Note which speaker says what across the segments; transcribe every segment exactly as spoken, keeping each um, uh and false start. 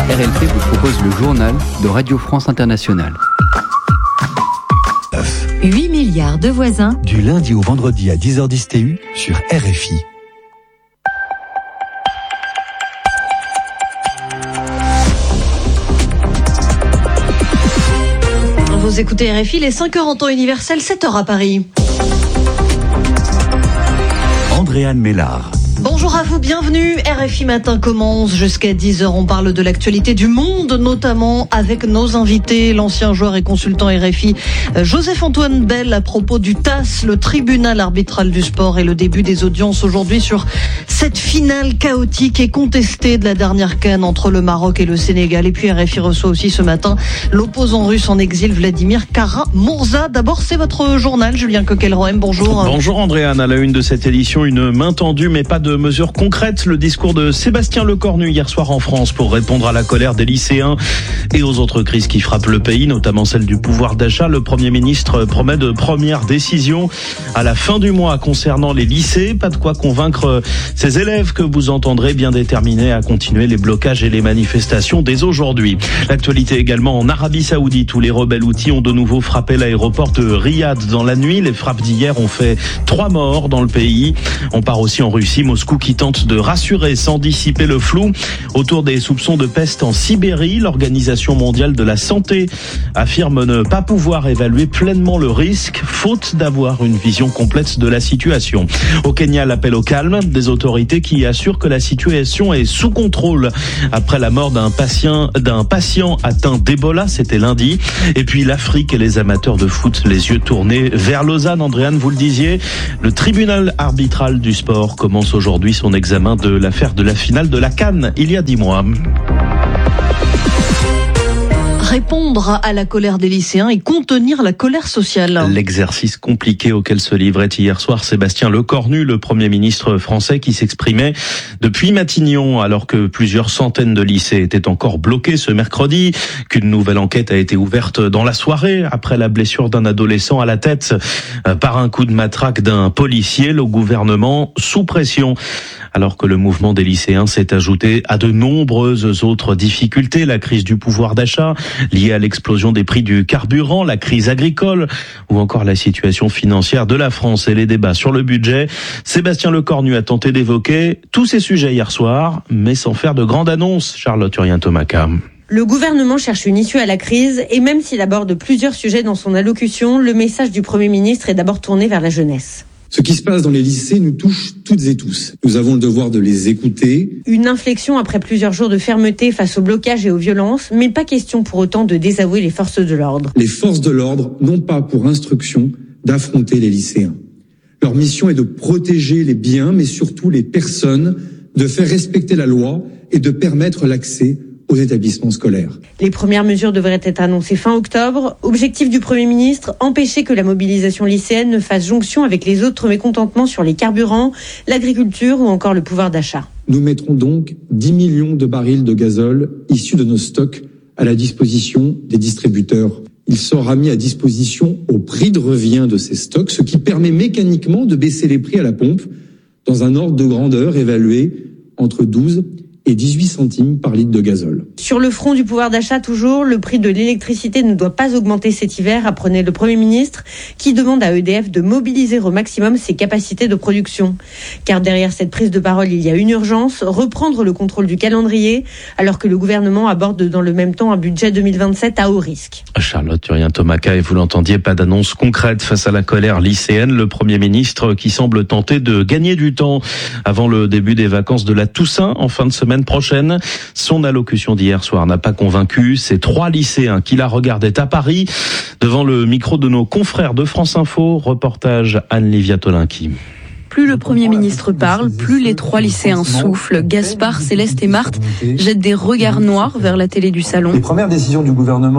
Speaker 1: R L P vous propose le journal de Radio France Internationale.
Speaker 2: huit milliards de voisins.
Speaker 3: Du lundi au vendredi à dix heures dix T U sur R F I.
Speaker 4: Vous écoutez R F I, les cinq heures en temps universel, sept heures à Paris.
Speaker 3: Andréane Mélard.
Speaker 4: Bonjour à vous, bienvenue. R F I Matin commence jusqu'à dix heures. On parle de l'actualité du monde, notamment avec nos invités, l'ancien joueur et consultant R F I, Joseph-Antoine Bell, à propos du T A S, le tribunal arbitral du sport, et le début des audiences aujourd'hui sur cette finale chaotique et contestée de la dernière CAN entre le Maroc et le Sénégal. Et puis R F I reçoit aussi ce matin l'opposant russe en exil, Vladimir Kara-Murza. D'abord, c'est votre journal, Julien Coquelroem. Bonjour.
Speaker 5: Bonjour Andréane. À la une de cette édition, une main tendue, mais pas de mesures concrètes. Le discours de Sébastien Lecornu hier soir en France pour répondre à la colère des lycéens et aux autres crises qui frappent le pays, notamment celle du pouvoir d'achat. Le Premier ministre promet de premières décisions à la fin du mois concernant les lycées. Pas de quoi convaincre ces élèves que vous entendrez, bien déterminés à continuer les blocages et les manifestations dès aujourd'hui. L'actualité également en Arabie Saoudite, où les rebelles houthis ont de nouveau frappé l'aéroport de Riyad dans la nuit. Les frappes d'hier ont fait trois morts dans le pays. On part aussi en Russie, Moscou qui tente de rassurer sans dissiper le flou autour des soupçons de peste en Sibérie. L'Organisation mondiale de la santé affirme ne pas pouvoir évaluer pleinement le risque, faute d'avoir une vision complète de la situation. Au Kenya, l'appel au calme des autorités qui assurent que la situation est sous contrôle après la mort d'un patient, d'un patient atteint d'Ebola, c'était lundi. Et puis l'Afrique et les amateurs de foot, les yeux tournés vers Lausanne. Andréane, vous le disiez, le tribunal arbitral du sport commence aujourd'hui son examen de l'affaire de la finale de la CAN il y a dix mois.
Speaker 4: Répondre à la colère des lycéens et contenir la colère sociale.
Speaker 5: L'exercice compliqué auquel se livrait hier soir Sébastien Lecornu, le Premier ministre français, qui s'exprimait depuis Matignon, alors que plusieurs centaines de lycées étaient encore bloqués ce mercredi, qu'une nouvelle enquête a été ouverte dans la soirée après la blessure d'un adolescent à la tête par un coup de matraque d'un policier. Le gouvernement sous pression, alors que le mouvement des lycéens s'est ajouté à de nombreuses autres difficultés, la crise du pouvoir d'achat liée à l'explosion des prix du carburant, la crise agricole ou encore la situation financière de la France et les débats sur le budget. Sébastien Lecornu a tenté d'évoquer tous ces sujets hier soir, mais sans faire de grandes annonces. Charlotte Urien-Tomaca.
Speaker 6: Le gouvernement cherche une issue à la crise et même s'il aborde plusieurs sujets dans son allocution, le message du Premier ministre est d'abord tourné vers la jeunesse.
Speaker 7: Ce qui se passe dans les lycées nous touche toutes et tous. Nous avons le devoir de les écouter.
Speaker 6: Une inflexion après plusieurs jours de fermeté face au blocage et aux violences, mais pas question pour autant de désavouer les forces de l'ordre.
Speaker 7: Les forces de l'ordre n'ont pas pour instruction d'affronter les lycéens. Leur mission est de protéger les biens, mais surtout les personnes, de faire respecter la loi et de permettre l'accès aux établissements scolaires.
Speaker 6: Les premières mesures devraient être annoncées fin octobre. Objectif du Premier ministre, empêcher que la mobilisation lycéenne ne fasse jonction avec les autres mécontentements sur les carburants, l'agriculture ou encore le pouvoir d'achat.
Speaker 7: Nous mettrons donc dix millions de barils de gazole issus de nos stocks à la disposition des distributeurs. Il sera mis à disposition au prix de revient de ces stocks, ce qui permet mécaniquement de baisser les prix à la pompe dans un ordre de grandeur évalué entre douze et dix-huit centimes par litre de gazole.
Speaker 6: Sur le front du pouvoir d'achat toujours, le prix de l'électricité ne doit pas augmenter cet hiver, apprenait le Premier ministre, qui demande à E D F de mobiliser au maximum ses capacités de production. Car derrière cette prise de parole, il y a une urgence, reprendre le contrôle du calendrier, alors que le gouvernement aborde dans le même temps un budget deux mille vingt-sept à haut risque.
Speaker 5: Charlotte Urien-Tomaca, et vous l'entendiez, pas d'annonce concrète face à la colère lycéenne. Le Premier ministre qui semble tenter de gagner du temps avant le début des vacances de la Toussaint en fin de semaine prochaine. Son allocution d'hier soir n'a pas convaincu ces trois lycéens qui la regardaient à Paris devant le micro de nos confrères de France Info. Reportage Anne-Livia Tolinki.
Speaker 8: Plus le Premier ministre parle, plus les trois lycéens soufflent. Gaspard, Céleste et Marthe jettent des regards noirs vers la télé du salon.
Speaker 9: Les premières décisions du gouvernement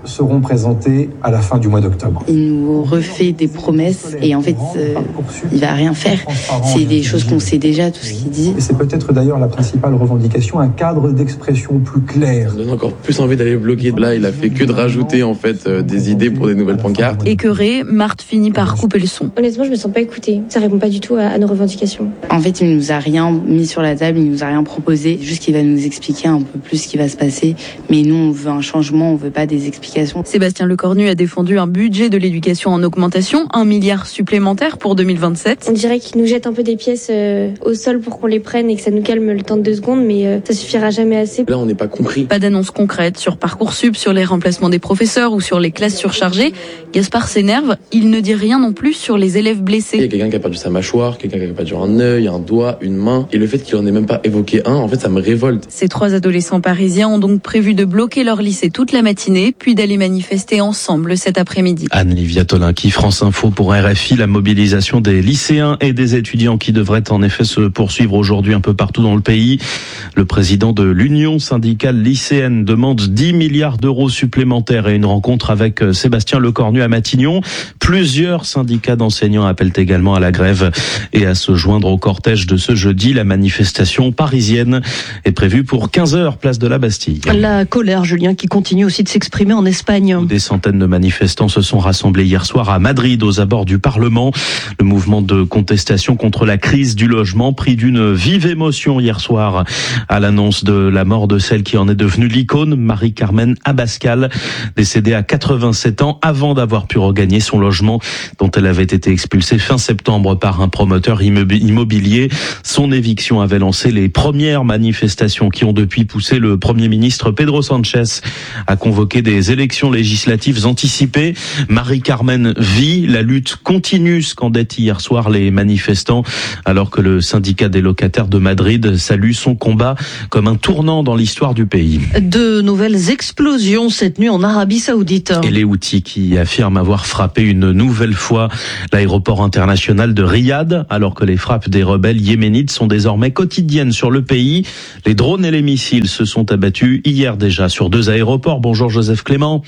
Speaker 7: seront présentés à la fin du mois d'octobre.
Speaker 9: Il nous refait des promesses et en fait, euh, il va rien faire. C'est des choses qu'on sait déjà, tout ce qu'il dit.
Speaker 7: Et c'est peut-être d'ailleurs la principale revendication, un cadre d'expression plus clair.
Speaker 10: Ça donne encore plus envie d'aller bloquer. Là, il a fait que de rajouter en fait euh, des idées pour des nouvelles pancartes.
Speaker 8: Écœurée, Marthe finit par couper le son.
Speaker 11: Honnêtement, je me sens pas écoutée. Ça répond pas du tout à, à nos revendications.
Speaker 9: En fait, il nous a rien mis sur la table, il nous a rien proposé. Juste qu'il va nous expliquer un peu plus ce qui va se passer. Mais nous, on veut un changement, on veut pas des explications.
Speaker 8: Sébastien Lecornu a défendu un budget de l'éducation en augmentation, un milliard supplémentaire pour deux mille vingt-sept.
Speaker 11: On dirait qu'il nous jette un peu des pièces euh, au sol pour qu'on les prenne et que ça nous calme le temps de deux secondes, mais euh, ça suffira jamais assez.
Speaker 10: Là, on n'est pas compris.
Speaker 8: Pas d'annonce concrète sur Parcoursup, sur les remplacements des professeurs ou sur les classes surchargées. Gaspard s'énerve, il ne dit rien non plus sur les élèves blessés.
Speaker 10: Il y a quelqu'un qui a perdu sa mâchoire, quelqu'un qui a perdu un œil, un doigt, une main. Et le fait qu'il en ait même pas évoqué un, en fait, ça me révolte.
Speaker 8: Ces trois adolescents parisiens ont donc prévu de bloquer leur lycée toute la matinée, puis d'aller manifester ensemble cet après-midi.
Speaker 5: Anne-Livia Tolinki, France Info pour R F I. La mobilisation des lycéens et des étudiants qui devrait en effet se poursuivre aujourd'hui un peu partout dans le pays. Le président de l'Union syndicale lycéenne demande dix milliards d'euros supplémentaires et une rencontre avec Sébastien Lecornu à Matignon. Plusieurs syndicats d'enseignants appellent également à la grève et à se joindre au cortège de ce jeudi. La manifestation parisienne est prévue pour quinze heures, place de la Bastille.
Speaker 4: La colère, Julien, qui continue aussi de s'exprimer en Espagne.
Speaker 5: Des centaines de manifestants se sont rassemblés hier soir à Madrid, aux abords du Parlement. Le mouvement de contestation contre la crise du logement pris d'une vive émotion hier soir à l'annonce de la mort de celle qui en est devenue l'icône, Marie-Carmen Abascal, décédée à quatre-vingt-sept ans avant d'avoir pu regagner son logement dont elle avait été expulsée fin septembre par un promoteur immobilier. Son éviction avait lancé les premières manifestations qui ont depuis poussé le Premier ministre Pedro Sánchez à convoquer des élections législatives anticipées. Marie-Carmen vit, la lutte continue, scandaient hier soir les manifestants, alors que le syndicat des locataires de Madrid salue son combat comme un tournant dans l'histoire du pays.
Speaker 4: De nouvelles explosions cette nuit en Arabie Saoudite.
Speaker 5: Et les Houthis qui affirment avoir frappé une nouvelle fois l'aéroport international de Riyad, alors que les frappes des rebelles yéménites sont désormais quotidiennes sur le pays. Les drones et les missiles se sont abattus hier déjà sur deux aéroports. Bonjour Joseph Clément.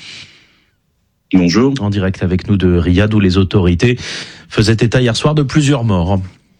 Speaker 12: Bonjour.
Speaker 5: En direct avec nous de Riyad, où les autorités faisaient état hier soir de plusieurs morts.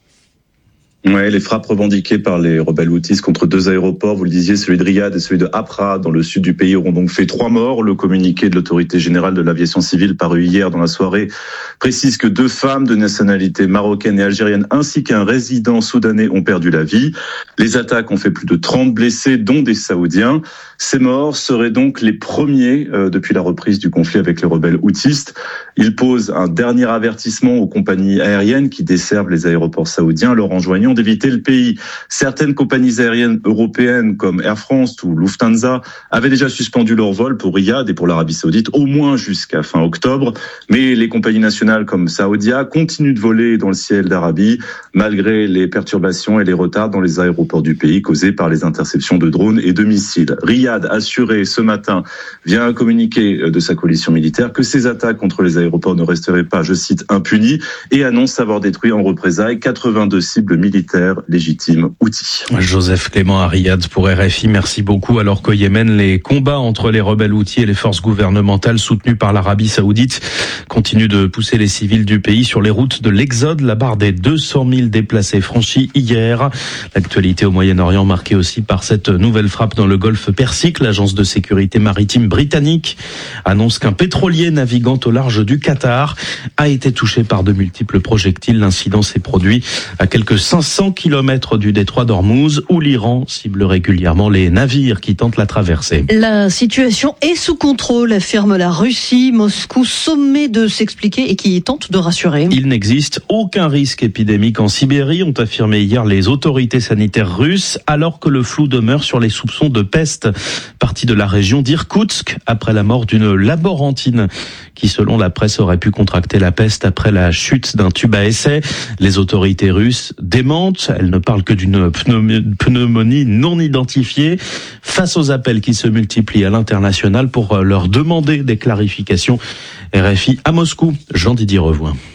Speaker 12: Ouais, les frappes revendiquées par les rebelles houthis contre deux aéroports, vous le disiez, celui de Riyad et celui de Hafra, dans le sud du pays, auront donc fait trois morts. Le communiqué de l'autorité générale de l'aviation civile paru hier dans la soirée précise que deux femmes de nationalité marocaine et algérienne ainsi qu'un résident soudanais ont perdu la vie. Les attaques ont fait plus de trente blessés, dont des Saoudiens. Ces morts seraient donc les premiers euh, depuis la reprise du conflit avec les rebelles houthis. Ils posent un dernier avertissement aux compagnies aériennes qui desservent les aéroports saoudiens, leur enjoignant d'éviter le pays. Certaines compagnies aériennes européennes comme Air France ou Lufthansa avaient déjà suspendu leurs vols pour Riyad et pour l'Arabie Saoudite, au moins jusqu'à fin octobre. Mais les compagnies nationales comme Saudia continuent de voler dans le ciel d'Arabie, malgré les perturbations et les retards dans les aéroports du pays causés par les interceptions de drones et de missiles. Riyad a assuré ce matin, via un communiqué de sa coalition militaire, que ces attaques contre les aéroports ne resteraient pas, je cite, impunies, et annonce avoir détruit en représailles quatre-vingt-deux cibles militaires légitimes houthis.
Speaker 5: Joseph Clément à Riyad pour R F I, merci beaucoup. Alors qu'au Yémen, les combats entre les rebelles houthis et les forces gouvernementales soutenues par l'Arabie Saoudite continuent de pousser les civils du pays sur les routes de l'exode. La barre des deux cent mille déplacés franchis hier. L'actualité au Moyen-Orient marquée aussi par cette nouvelle frappe dans le golfe Persique. L'agence de sécurité maritime britannique annonce qu'un pétrolier naviguant au large du Qatar a été touché par de multiples projectiles. L'incident s'est produit à quelques cinq cents kilomètres du détroit d'Ormuz, où l'Iran cible régulièrement les navires qui tentent la traversée.
Speaker 4: La situation est sous contrôle, affirme la Russie. Moscou sommet de s'expliquer et qui tente de rassurer.
Speaker 5: Il n'existe aucun risque épidémique en Sibérie, ont affirmé hier les autorités sanitaires russes, alors que le flou demeure sur les soupçons de peste partie de la région d'Irkoutsk après la mort d'une laborantine qui, selon la presse, aurait pu contracter la peste après la chute d'un tube à essai. Les autorités russes démentent, elles ne parlent que d'une pneumonie non identifiée. Face aux appels qui se multiplient à l'international pour leur demander des clarifications, R F I à Moscou, Jean-Didier Revoin.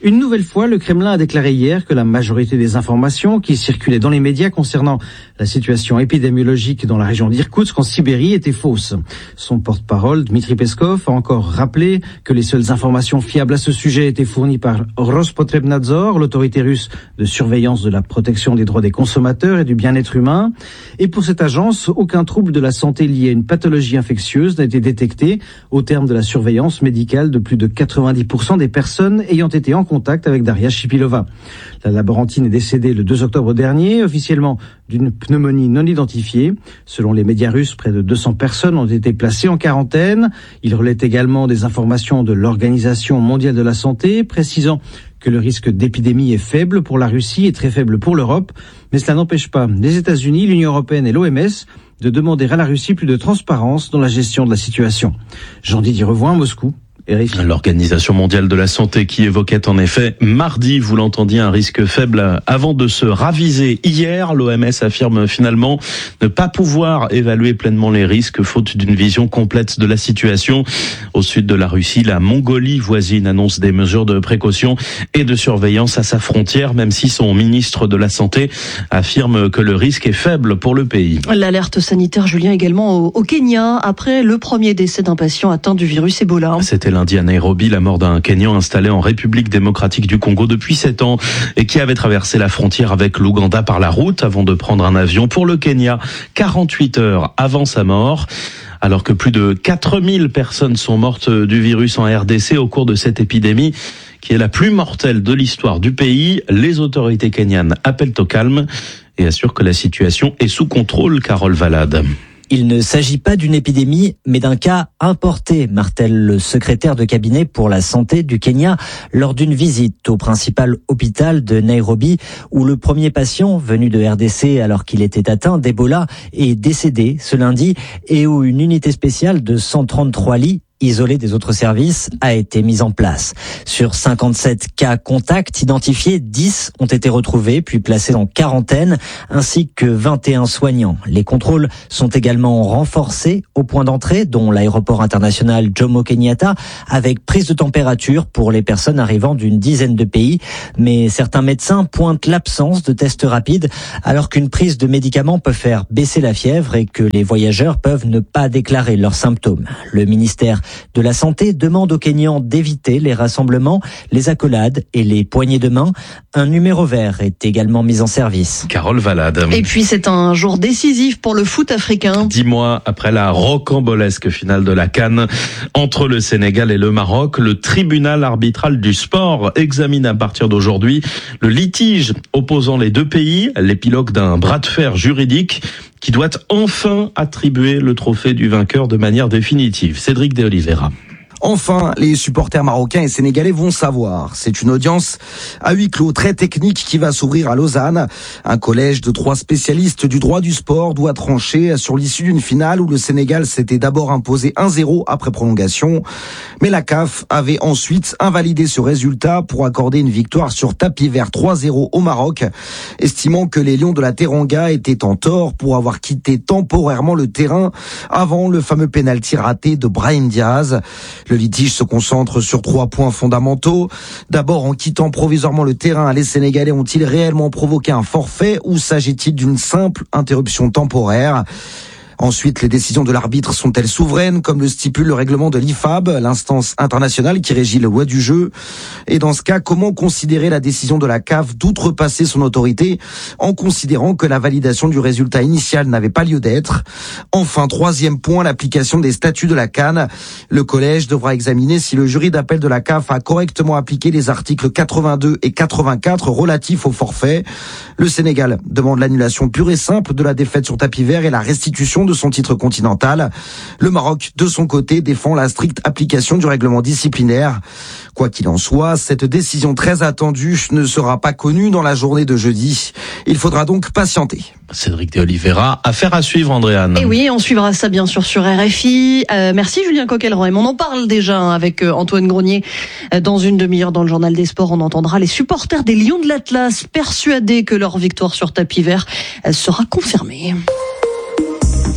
Speaker 13: Une nouvelle fois, le Kremlin a déclaré hier que la majorité des informations qui circulaient dans les médias concernant la situation épidémiologique dans la région d'Irkoutsk en Sibérie étaient fausses. Son porte-parole, Dmitri Peskov, a encore rappelé que les seules informations fiables à ce sujet étaient fournies par Rospotrebnadzor, l'autorité russe de surveillance de la protection des droits des consommateurs et du bien-être humain. Et pour cette agence, aucun trouble de la santé lié à une pathologie infectieuse n'a été détecté au terme de la surveillance médicale de plus de quatre-vingt-dix pour cent des personnes ayant été en contact avec Daria Shipilova. La laborantine est décédée le deux octobre dernier, officiellement d'une pneumonie non identifiée. Selon les médias russes, près de deux cents personnes ont été placées en quarantaine. Il relaie également des informations de l'Organisation mondiale de la santé, précisant que le risque d'épidémie est faible pour la Russie et très faible pour l'Europe. Mais cela n'empêche pas les États-Unis, l'Union européenne et l'O M S de demander à la Russie plus de transparence dans la gestion de la situation. Jean-Didier Revoin, Moscou.
Speaker 5: L'Organisation mondiale de la santé qui évoquait en effet mardi, vous l'entendiez, un risque faible avant de se raviser hier. L'O M S affirme finalement ne pas pouvoir évaluer pleinement les risques faute d'une vision complète de la situation. Au sud de la Russie, la Mongolie voisine annonce des mesures de précaution et de surveillance à sa frontière, même si son ministre de la Santé affirme que le risque est faible pour le pays.
Speaker 4: L'alerte sanitaire, Julien, également au, au Kenya, après le premier décès d'un patient atteint du virus Ebola.
Speaker 5: C'était lundi à Nairobi, la mort d'un Kenyan installé en République démocratique du Congo depuis sept ans et qui avait traversé la frontière avec l'Ouganda par la route avant de prendre un avion pour le Kenya quarante-huit heures avant sa mort. Alors que plus de quatre mille personnes sont mortes du virus en R D C au cours de cette épidémie qui est la plus mortelle de l'histoire du pays, les autorités kenyanes appellent au calme et assurent que la situation est sous contrôle. Carole Valade.
Speaker 14: Il ne s'agit pas d'une épidémie, mais d'un cas importé, martèle le secrétaire de cabinet pour la santé du Kenya lors d'une visite au principal hôpital de Nairobi, où le premier patient venu de R D C alors qu'il était atteint d'Ebola est décédé ce lundi et où une unité spéciale de cent trente-trois lits isolé des autres services, a été mise en place. Sur cinquante-sept cas contacts identifiés, dix ont été retrouvés puis placés en quarantaine, ainsi que vingt et un soignants. Les contrôles sont également renforcés au point d'entrée, dont l'aéroport international Jomo Kenyatta, avec prise de température pour les personnes arrivant d'une dizaine de pays. Mais certains médecins pointent l'absence de tests rapides, alors qu'une prise de médicaments peut faire baisser la fièvre et que les voyageurs peuvent ne pas déclarer leurs symptômes. Le ministère de la Santé demande aux Kenyans d'éviter les rassemblements, les accolades et les poignées de main. Un numéro vert est également mis en service.
Speaker 5: Carole Valade.
Speaker 4: Et puis c'est un jour décisif pour le foot africain.
Speaker 5: Dix mois après la rocambolesque finale de la CAN entre le Sénégal et le Maroc, le tribunal arbitral du sport examine à partir d'aujourd'hui le litige opposant les deux pays, l'épilogue d'un bras de fer juridique qui doit enfin attribuer le trophée du vainqueur de manière définitive. Cédric de Oliveira.
Speaker 15: Enfin, les supporters marocains et sénégalais vont savoir. C'est une audience à huis clos très technique qui va s'ouvrir à Lausanne. Un collège de trois spécialistes du droit du sport doit trancher sur l'issue d'une finale où le Sénégal s'était d'abord imposé un zéro après prolongation. Mais la C A F avait ensuite invalidé ce résultat pour accorder une victoire sur tapis vert trois zéro au Maroc, estimant que les Lions de la Teranga étaient en tort pour avoir quitté temporairement le terrain avant le fameux pénalty raté de Brahim Diaz. Le litige se concentre sur trois points fondamentaux. D'abord, en quittant provisoirement le terrain, les Sénégalais ont-ils réellement provoqué un forfait ou s'agit-il d'une simple interruption temporaire ? Ensuite, les décisions de l'arbitre sont-elles souveraines, comme le stipule le règlement de l'I F A B, l'instance internationale qui régit le loi du jeu? Et dans ce cas, comment considérer la décision de la C A F d'outrepasser son autorité en considérant que la validation du résultat initial n'avait pas lieu d'être? Enfin, troisième point, l'application des statuts de la CAN. Le collège devra examiner si le jury d'appel de la C A F a correctement appliqué les articles quatre-vingt-deux et quatre-vingt-quatre relatifs au forfait. Le Sénégal demande l'annulation pure et simple de la défaite sur tapis vert et la restitution de son titre continental. Le Maroc, de son côté, défend la stricte application du règlement disciplinaire. Quoi qu'il en soit, cette décision très attendue ne sera pas connue dans la journée de jeudi. Il faudra donc patienter.
Speaker 5: Cédric de Oliveira, affaire à suivre, Andréane.
Speaker 4: Et oui, on suivra ça bien sûr sur R F I. Euh, merci Julien Coquelin. On en parle déjà avec Antoine Grenier. Dans une demi-heure, dans le journal des sports, on entendra les supporters des Lions de l'Atlas persuadés que leur victoire sur tapis vert sera confirmée.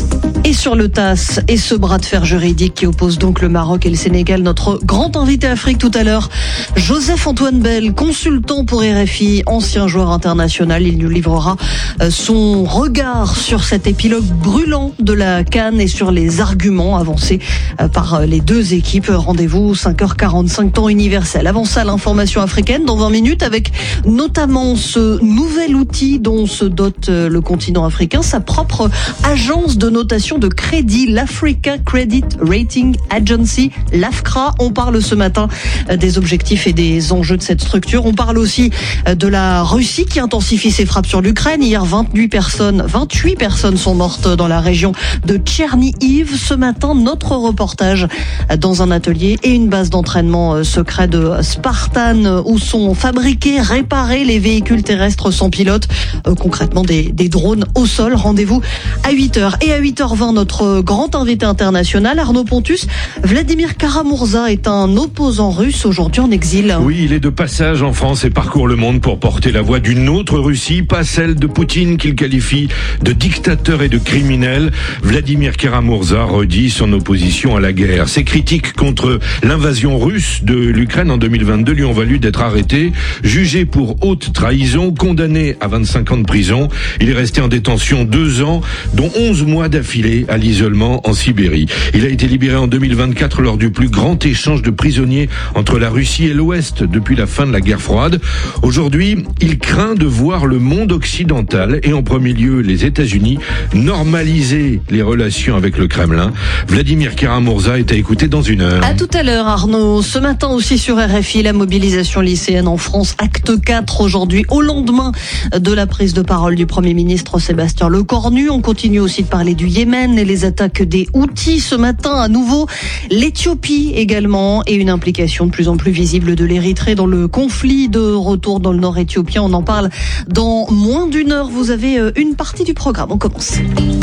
Speaker 4: Et sur le T A S et ce bras de fer juridique qui oppose donc le Maroc et le Sénégal, notre grand invité Afrique tout à l'heure, Joseph-Antoine Bell, consultant pour R F I, ancien joueur international. Il nous livrera son regard sur cet épilogue brûlant de la CAN et sur les arguments avancés par les deux équipes. Rendez-vous cinq heures quarante-cinq temps universel. Avant ça, l'information africaine dans vingt minutes avec notamment ce nouvel outil dont se dote le continent africain, sa propre agence de notation de crédit, l'Africa Credit Rating Agency, l'AFCRA. On parle ce matin des objectifs et des enjeux de cette structure. On parle aussi de la Russie qui intensifie ses frappes sur l'Ukraine. Hier, vingt-huit personnes, vingt-huit personnes sont mortes dans la région de Tchernihiv. Ce matin, notre reportage dans un atelier et une base d'entraînement secret de Spartan où sont fabriqués, réparés les véhicules terrestres sans pilote, euh, concrètement des, des drones au sol. Rendez-vous à huit heures. Et à huit heures vingt, notre grand invité international, Arnaud Pontus. Vladimir Kara-Murza est un opposant russe aujourd'hui en exil.
Speaker 16: Oui, il est de passage en France et parcourt le monde pour porter la voix d'une autre Russie, pas celle de Poutine qu'il qualifie de dictateur et de criminel. Vladimir Kara-Murza redit son opposition à la guerre. Ses critiques contre l'invasion russe de l'Ukraine en deux mille vingt-deux lui ont valu d'être arrêté, jugé pour haute trahison, condamné à vingt-cinq ans de prison. Il est resté en détention deux ans, dont onze mois d'affilée à l'isolement en Sibérie. Il a été libéré en deux mille vingt-quatre lors du plus grand échange de prisonniers entre la Russie et l'Ouest depuis la fin de la guerre froide. Aujourd'hui, il craint de voir le monde occidental, et en premier lieu les États-Unis, normaliser les relations avec le Kremlin. Vladimir Kara-Murza est à écouter dans une heure.
Speaker 4: À tout à l'heure, Arnaud. Ce matin aussi sur R F I, la mobilisation lycéenne en France, acte quatre aujourd'hui, au lendemain de la prise de parole du Premier ministre Sébastien Lecornu. On continue aussi de parler du Yémen et les attaques des Houthis. Ce matin, à nouveau, l'Éthiopie également et une implication de plus en plus visible de l'Érythrée dans le conflit de retour dans le nord éthiopien. On en parle dans moins d'une heure. Vous avez une partie du programme. On commence.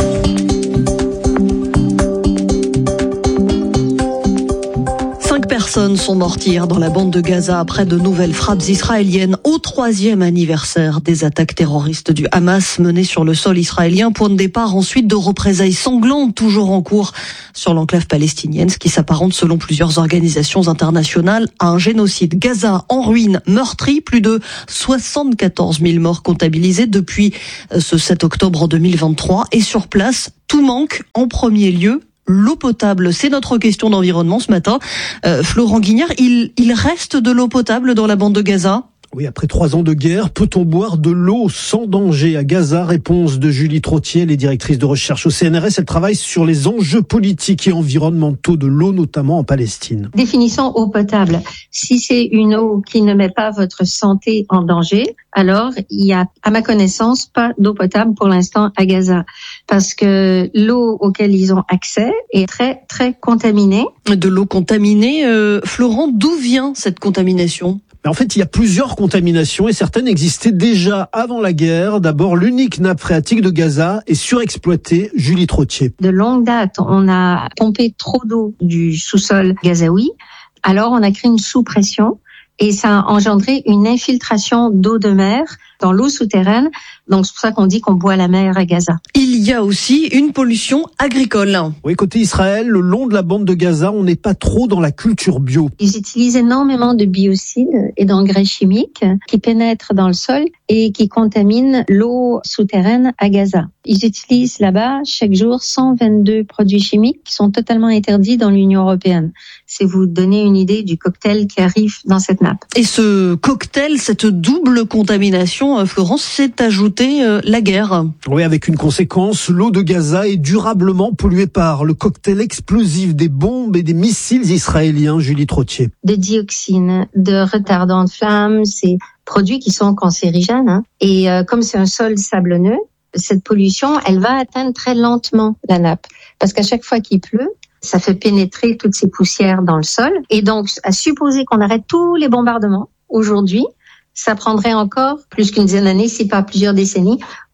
Speaker 4: Cinq personnes sont mortes hier dans la bande de Gaza après de nouvelles frappes israéliennes au troisième anniversaire des attaques terroristes du Hamas menées sur le sol israélien. Point de départ ensuite de représailles sanglantes toujours en cours sur l'enclave palestinienne, ce qui s'apparente selon plusieurs organisations internationales à un génocide. Gaza en ruine, meurtri, plus de soixante-quatorze mille morts comptabilisés depuis ce sept octobre deux mille vingt-trois. Et sur place, tout manque en premier lieu l'eau potable. C'est notre question d'environnement ce matin. Euh, Florent Guignard, il, il reste de l'eau potable dans la bande de Gaza ?
Speaker 17: Oui, après trois ans de guerre, peut-on boire de l'eau sans danger à Gaza ? Réponse de Julie Trottier, elle est directrice de recherche au C N R S. Elle travaille sur les enjeux politiques et environnementaux de l'eau, notamment en Palestine.
Speaker 18: Définissons eau potable. Si c'est une eau qui ne met pas votre santé en danger, alors il y a, à ma connaissance, pas d'eau potable pour l'instant à Gaza. Parce que l'eau auquel ils ont accès est très, très contaminée.
Speaker 4: De l'eau contaminée, euh, Florent, d'où vient cette contamination ?
Speaker 17: En fait, il y a plusieurs contaminations et certaines existaient déjà avant la guerre. D'abord, l'unique nappe phréatique de Gaza est surexploitée. Julie Trottier.
Speaker 18: De longue date, on a pompé trop d'eau du sous-sol gazaoui. Alors, on a créé une sous-pression et ça a engendré une infiltration d'eau de mer dans l'eau souterraine. Donc, c'est pour ça qu'on dit qu'on boit la mer à Gaza.
Speaker 4: Il y a aussi une pollution agricole.
Speaker 17: Oui, côté Israël, le long de la bande de Gaza, on n'est pas trop dans la culture bio.
Speaker 18: Ils utilisent énormément de biocides et d'engrais chimiques qui pénètrent dans le sol et qui contaminent l'eau souterraine à Gaza. Ils utilisent là-bas chaque jour cent vingt-deux produits chimiques qui sont totalement interdits dans l'Union européenne. C'est vous donner une idée du cocktail qui arrive dans cette nappe.
Speaker 4: Et ce cocktail, cette double contamination, Florence, s'est ajouté la guerre.
Speaker 17: Oui, avec une conséquence, l'eau de Gaza est durablement polluée par le cocktail explosif des bombes et des missiles israéliens. Julie Trottier.
Speaker 18: De dioxines, de retardants de flamme, ces produits qui sont cancérigènes. Hein. Et euh, comme c'est un sol sablonneux, cette pollution, elle va atteindre très lentement la nappe. Parce qu'à chaque fois qu'il pleut, ça fait pénétrer toutes ces poussières dans le sol. Et donc, à supposer qu'on arrête tous les bombardements aujourd'hui, ça prendrait encore plus qu'une dizaine d'années, si pas plusieurs décennies, pour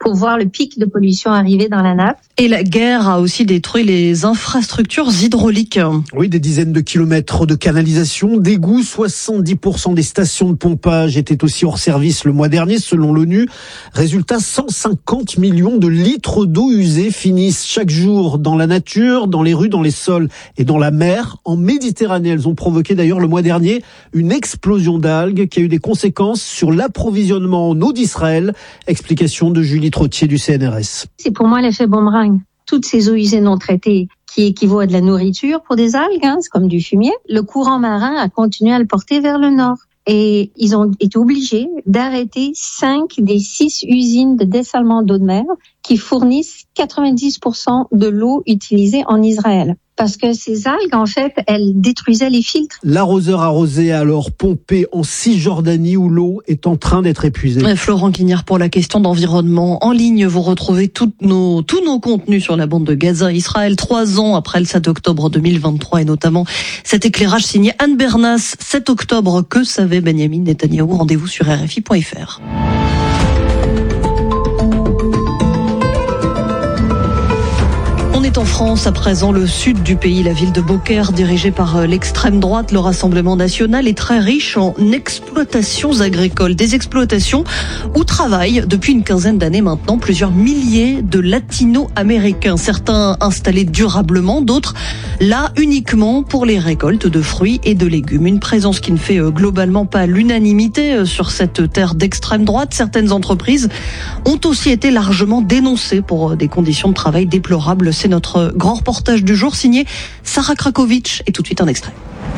Speaker 18: pour voir le pic de pollution arriver dans la nappe.
Speaker 4: Et la guerre a aussi détruit les infrastructures hydrauliques.
Speaker 17: Oui, des dizaines de kilomètres de canalisation, d'égouts, soixante-dix pour cent des stations de pompage étaient aussi hors service le mois dernier, selon l'ONU. Résultat, cent cinquante millions de litres d'eau usée finissent chaque jour dans la nature, dans les rues, dans les sols et dans la mer. En Méditerranée, elles ont provoqué d'ailleurs le mois dernier une explosion d'algues qui a eu des conséquences sur l'approvisionnement en eau d'Israël. Explication de Julie Trottier du C N R S.
Speaker 18: C'est pour moi l'effet boomerang. Toutes ces eaux usées non traitées qui équivaut à de la nourriture pour des algues, hein, c'est comme du fumier, le courant marin a continué à le porter vers le nord. Et ils ont été obligés d'arrêter cinq des six usines de dessalement d'eau de mer qui fournissent quatre-vingt-dix pour cent de l'eau utilisée en Israël. Parce que ces algues, en fait, elles détruisaient les filtres.
Speaker 17: L'arroseur arrosé a alors pompé en Cisjordanie où l'eau est en train d'être épuisée.
Speaker 4: Ouais, Florent Guignard pour la question d'environnement. En ligne, vous retrouvez toutes nos, tous nos contenus sur la bande de Gaza. Israël, trois ans après le sept octobre deux mille vingt-trois et notamment cet éclairage signé Anne Bernas. sept octobre, que savait Benjamin Netanyahou? Rendez-vous sur R F I point F R. On est en France, à présent le sud du pays, la ville de Beaucaire, dirigée par l'extrême droite. Le Rassemblement national est très riche en exploitations agricoles. Des exploitations où travaillent depuis une quinzaine d'années maintenant plusieurs milliers de latino-américains. Certains installés durablement, d'autres là uniquement pour les récoltes de fruits et de légumes. Une présence qui ne fait globalement pas l'unanimité sur cette terre d'extrême droite. Certaines entreprises ont aussi été largement dénoncées pour des conditions de travail déplorables. C'est notre grand reportage du jour signé Sarah Krakovic et tout de suite un extrait.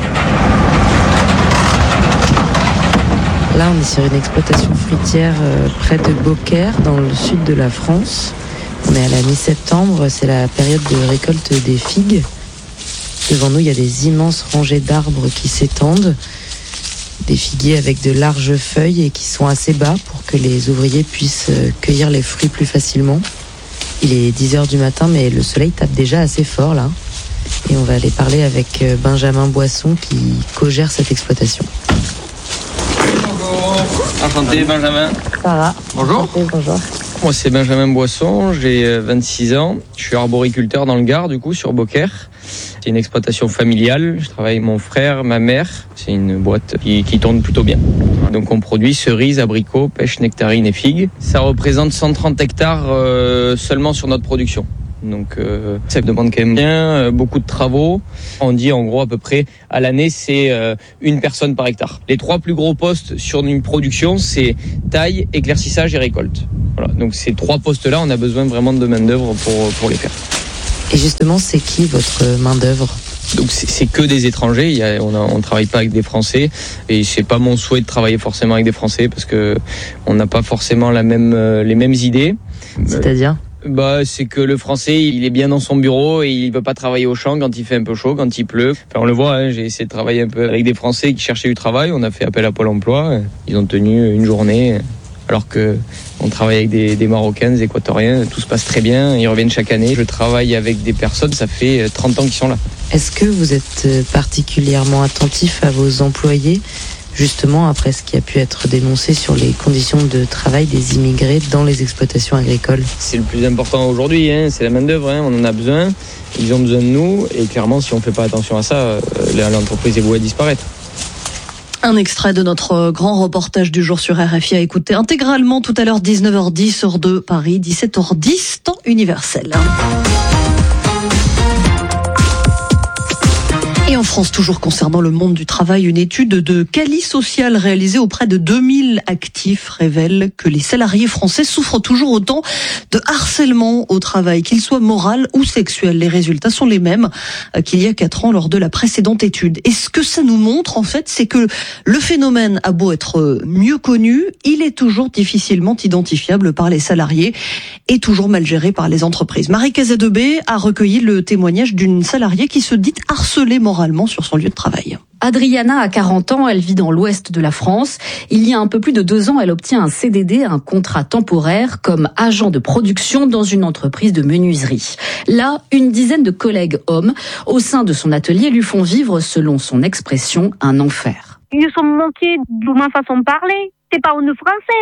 Speaker 19: Là, on est sur une exploitation fruitière près de Beaucaire, dans le sud de la France. On est à la mi-septembre, c'est la période de récolte des figues. Devant nous, il y a des immenses rangées d'arbres qui s'étendent, des figuiers avec de larges feuilles et qui sont assez bas pour que les ouvriers puissent cueillir les fruits plus facilement. Il est dix heures du matin, mais le soleil tape déjà assez fort là. Et on va aller parler avec Benjamin Boisson qui co-gère cette exploitation.
Speaker 20: Bonjour. Enchanté Benjamin.
Speaker 19: Sarah.
Speaker 20: Bonjour.
Speaker 19: Enchanté, bonjour.
Speaker 20: Moi c'est Benjamin Boisson, j'ai vingt-six ans. Je suis arboriculteur dans le Gard du coup sur Beaucaire. C'est une exploitation familiale. Je travaille avec mon frère, ma mère. C'est une boîte qui, qui tourne plutôt bien. Donc on produit cerises, abricots, pêches, nectarines et figues. Ça représente cent trente hectares euh, seulement sur notre production. Donc euh, ça demande quand même bien, euh, beaucoup de travaux. On dit en gros à peu près à l'année c'est euh, une personne par hectare. Les trois plus gros postes sur une production c'est taille, éclaircissage et récolte. Voilà. Donc ces trois postes-là on a besoin vraiment de main d'œuvre pour pour les faire.
Speaker 19: Et justement c'est qui votre main d'œuvre?
Speaker 20: Donc c'est, c'est que des étrangers. Il y a, on, a, on travaille pas avec des Français et c'est pas mon souhait de travailler forcément avec des Français parce que on n'a pas forcément la même euh, les mêmes idées.
Speaker 19: C'est-à-dire?
Speaker 20: Bah, c'est que le Français, il est bien dans son bureau et il veut pas travailler au champ quand il fait un peu chaud, quand il pleut. Enfin, on le voit, hein, j'ai essayé de travailler un peu avec des Français qui cherchaient du travail. On a fait appel à Pôle emploi. Ils ont tenu une journée. Alors que on travaille avec des, des Marocains, des Équatoriens, tout se passe très bien. Ils reviennent chaque année. Je travaille avec des personnes, ça fait trente ans qu'ils sont là.
Speaker 19: Est-ce que vous êtes particulièrement attentif à vos employés? Justement après ce qui a pu être dénoncé sur les conditions de travail des immigrés dans les exploitations agricoles.
Speaker 20: C'est le plus important aujourd'hui, hein, c'est la main d'œuvre, hein, on en a besoin, ils ont besoin de nous et clairement si on ne fait pas attention à ça, l'entreprise est vouée à disparaître.
Speaker 4: Un extrait de notre grand reportage du jour sur R F I à écouter intégralement tout à l'heure dix-neuf heures dix heure de Paris, dix-sept heures dix temps universel. Et en France, toujours concernant le monde du travail, une étude de Cali Social réalisée auprès de deux mille actifs révèle que les salariés français souffrent toujours autant de harcèlement au travail, qu'il soit moral ou sexuel. Les résultats sont les mêmes qu'il y a quatre ans lors de la précédente étude. Et ce que ça nous montre, en fait, c'est que le phénomène a beau être mieux connu, il est toujours difficilement identifiable par les salariés et toujours mal géré par les entreprises. Marie Cazadebé a recueilli le témoignage d'une salariée qui se dit harcelée moralement sur son lieu de travail.
Speaker 21: Adriana a quarante ans, elle vit dans l'ouest de la France. Il y a un peu plus de deux ans, elle obtient un C D D, un contrat temporaire, comme agent de production dans une entreprise de menuiserie. Là, une dizaine de collègues hommes au sein de son atelier lui font vivre, selon son expression, un enfer.
Speaker 22: Ils sont moqués de ma façon de parler. C'est pas une Française.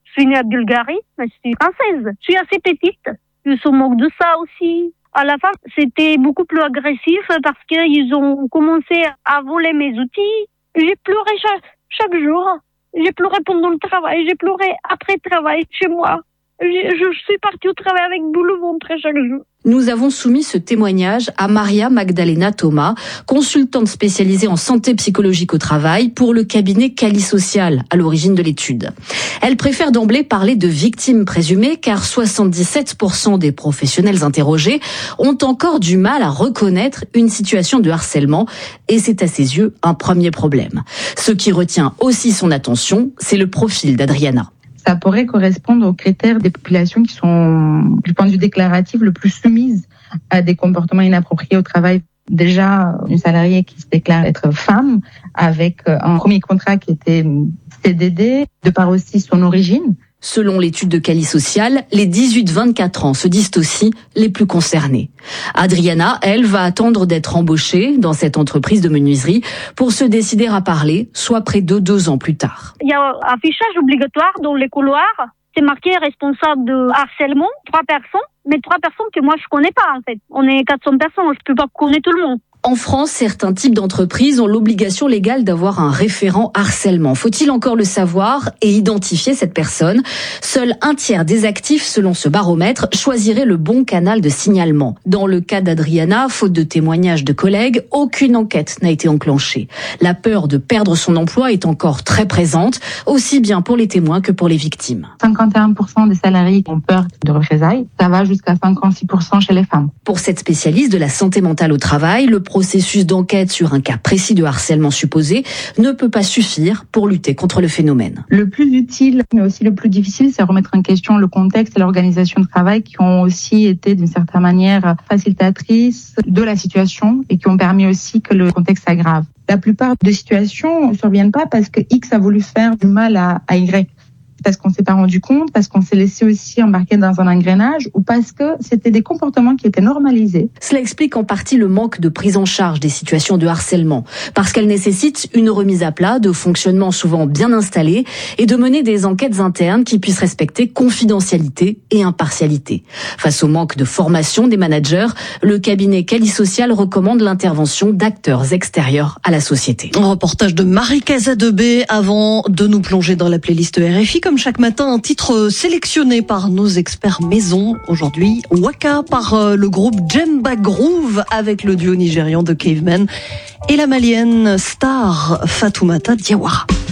Speaker 1: Je suis née à Bulgarie, mais je suis française. Je suis assez petite. Je se moque de ça aussi. À la fin, c'était beaucoup plus agressif parce qu'ils ont commencé à voler mes outils. J'ai pleuré chaque, chaque jour. J'ai pleuré pendant le travail. J'ai pleuré après le travail chez moi. Je, je suis partie au travail avec boule au ventre chaque jour.
Speaker 21: Nous avons soumis ce témoignage à Maria Magdalena Thomas, consultante spécialisée en santé psychologique au travail pour le cabinet Cali Social, à l'origine de l'étude. Elle préfère d'emblée parler de victimes présumées car soixante-dix-sept pour cent des professionnels interrogés ont encore du mal à reconnaître une situation de harcèlement et c'est à ses yeux un premier problème. Ce qui retient aussi son attention, c'est le profil d'Adriana.
Speaker 22: Ça pourrait correspondre aux critères des populations qui sont, du point de vue déclaratif, le plus soumises à des comportements inappropriés au travail. Déjà, une salariée qui se déclare être femme, avec un premier contrat qui était C D D, de par aussi son origine.
Speaker 21: Selon l'étude de Cali Social, les dix-huit vingt-quatre ans se disent aussi les plus concernés. Adriana, elle, va attendre d'être embauchée dans cette entreprise de menuiserie pour se décider à parler, soit près de deux ans plus tard.
Speaker 1: Il y a un affichage obligatoire dans les couloirs. C'est marqué responsable de harcèlement, trois personnes, mais trois personnes que moi je connais pas en fait. On est quatre cents personnes, je peux pas connaître tout le monde.
Speaker 21: En France, certains types d'entreprises ont l'obligation légale d'avoir un référent harcèlement. Faut-il encore le savoir et identifier cette personne ? Seul un tiers des actifs, selon ce baromètre, choisirait le bon canal de signalement. Dans le cas d'Adriana, faute de témoignages de collègues, aucune enquête n'a été enclenchée. La peur de perdre son emploi est encore très présente, aussi bien pour les témoins que pour les victimes.
Speaker 22: cinquante et un pour cent des salariés ont peur de représailles. Ça va jusqu'à cinquante-six pour cent chez les femmes.
Speaker 21: Pour cette spécialiste de la santé mentale au travail, le processus d'enquête sur un cas précis de harcèlement supposé ne peut pas suffire pour lutter contre le phénomène.
Speaker 22: Le plus utile, mais aussi le plus difficile, c'est remettre en question le contexte et l'organisation de travail qui ont aussi été d'une certaine manière facilitatrices de la situation et qui ont permis aussi que le contexte s'aggrave. La plupart des situations ne surviennent pas parce que X a voulu faire du mal à, à Y. Parce qu'on s'est pas rendu compte, parce qu'on s'est laissé aussi embarquer dans un engrenage ou parce que c'était des comportements qui étaient normalisés.
Speaker 21: Cela explique en partie le manque de prise en charge des situations de harcèlement, parce qu'elles nécessitent une remise à plat de fonctionnement souvent bien installé et de mener des enquêtes internes qui puissent respecter confidentialité et impartialité. Face au manque de formation des managers, le cabinet Cali Social recommande l'intervention d'acteurs extérieurs à la société.
Speaker 4: Un reportage de Marie Casadebé avant de nous plonger dans la playlist R F I. Comme chaque matin, un titre sélectionné par nos experts maison. Aujourd'hui, Waka par le groupe Djemba Groove avec le duo nigérian de Caveman et la malienne star Fatoumata Diawara.